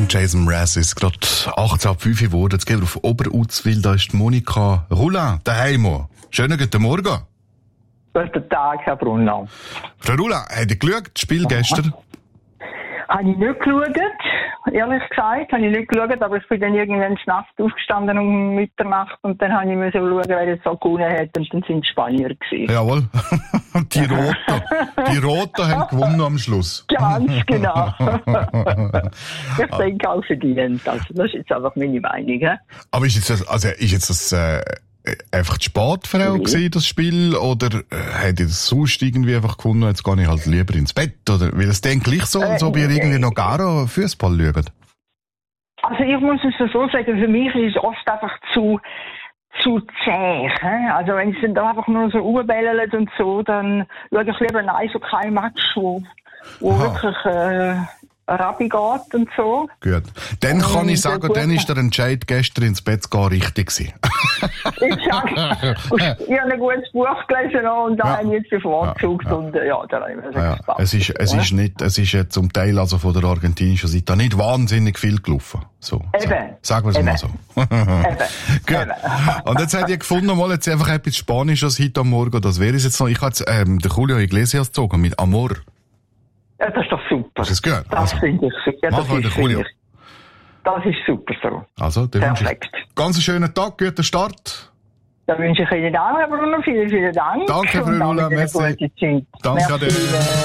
Jason Mraz ist gerade 18.05 Uhr geworden. Jetzt gehen wir auf Oberuzwil. Da ist die Monika Rula daheim. Schönen guten Morgen. Guten Tag, Herr Brunner. Frau Rula, habt ihr geschaut, das Spiel gestern? Habe ich nicht geschaut, ehrlich gesagt, aber ich bin dann irgendwann nachts aufgestanden um Mitternacht und dann habe ich schauen, wer jetzt so gewonnen hat und dann sind die Spanier gewesen. Jawohl. Die Roten haben gewonnen am Schluss. Ganz genau. Ich denke auch verdient. Also das ist jetzt einfach meine Meinung. He? Aber ist jetzt das einfach zu spät für euch gewesen, das Spiel? Oder hättet ihr das sonst irgendwie einfach gefunden, jetzt gehe ich halt lieber ins Bett? Oder will es denn gleich so, als ob ihr irgendwie noch gar Fußball schaut? Also ich muss es so sagen, für mich ist es oft einfach zu zäh. He? Also wenn es dann da einfach nur so umbellelt und so, dann schaue ich lieber ein Eishockey-Match, wo wirklich Rabbi geht und so. Gut. Dann kann ich sagen, dann ist der Entscheid gestern ins Bett zu gehen richtig gewesen. Ich habe ein gutes Buch gelesen und da habe ich jetzt bevorzugt und da habe ich mir gespannt. Es ist jetzt zum Teil also von der argentinischen Seite nicht wahnsinnig viel gelaufen. So. Sagen wir es mal so. Gut. Und jetzt habt ihr gefunden, mal jetzt einfach etwas Spanisches heute am Morgen. Das wäre es jetzt noch. Ich habe der Julio Iglesias gezogen mit Amor. Ja, das ist doch super. Das ist gut. Das finde ich super. Ja, das ist super so. Also, dann wünsche Perfekt. ich ganz einen schönen Tag, guten Start. Dann wünsche ich Ihnen auch, Herr Bruno, vielen Dank. Danke, Frau Rula, merci. Danke Ade.